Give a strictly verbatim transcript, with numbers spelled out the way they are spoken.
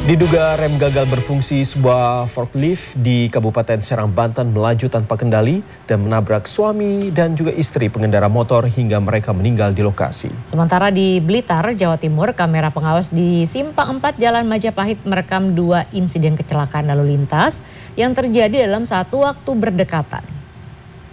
Diduga rem gagal berfungsi, sebuah forklift di Kabupaten Serang, Banten melaju tanpa kendali dan menabrak suami dan juga istri pengendara motor hingga mereka meninggal di lokasi. Sementara di Blitar, Jawa Timur, kamera pengawas di Simpang empat Jalan Majapahit merekam dua insiden kecelakaan lalu lintas yang terjadi dalam satu waktu berdekatan.